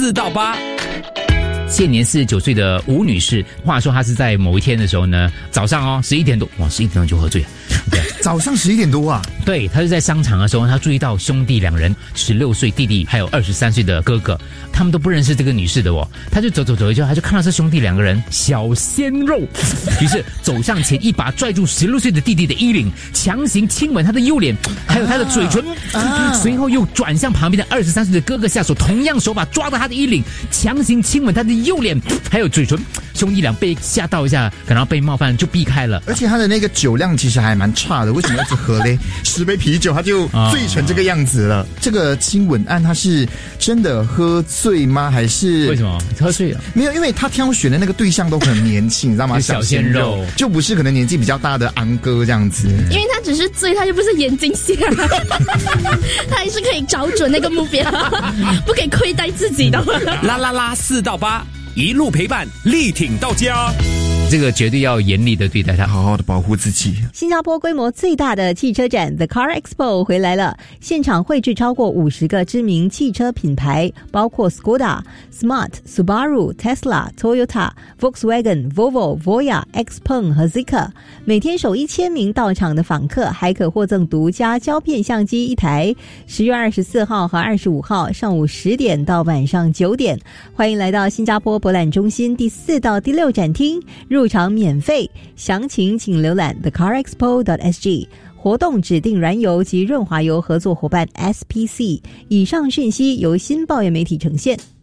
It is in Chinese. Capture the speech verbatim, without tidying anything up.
四到八。 现年四十九岁的吴女士，话说她是在某一天的时候呢，早上哦十一点多，哇十一点多就喝醉了。对， 早上十一点多啊？ 对，她是在商场的时候，她注意到兄弟两人，十六岁弟弟还有二十三岁的哥哥，他们都不认识这个女士的哦。她就走走走一圈，她就看到这兄弟两个人小鲜肉，于是走上前一把拽住十六岁的弟弟的衣领，强行亲吻他的右脸，还有他的嘴唇，啊、随后又转向旁边的二十三岁的哥哥下手，同样手把抓到他的衣领，强行亲吻他的右脸还有嘴唇。兄弟俩被吓到一下，感到被冒犯就避开了。 而且他的那个酒量其实还蛮差的，为什么一直喝嘞？十杯啤酒他就醉成这个样子了。啊、这个亲吻案他是真的喝醉吗？还是为什么喝醉了？ 没有，因为他挑选的那个对象都很年轻，你知道吗？ 小鲜肉就不是可能年纪比较大的安哥这样子。 因为他只是醉，他就不是眼睛瞎，他还是可以找准那个目标，不可以亏待自己的。 啦啦啦四到八，一路陪伴，力挺到家。 这个绝对要严厉的对待他， 好好的保护自己。 新加坡规模最大的汽车展 The Car Expo 回来了，现场绘制超过五十个知名汽车品牌，包括 Skoda、Smart、Subaru、Tesla、Toyota、Volkswagen、Volvo、Voya、Xpeng 和 Zeekr。每天首一千名到场的访客还可获赠独家胶片相机一台。十月二十四号和二十五号上午十点到晚上九点，欢迎来到新加坡博览中心第四到第六展厅。入场免费，详情请浏览 the car expo dot s g。 活动指定燃油及润滑油合作伙伴 S P C。 以上讯息由新报业媒体呈现。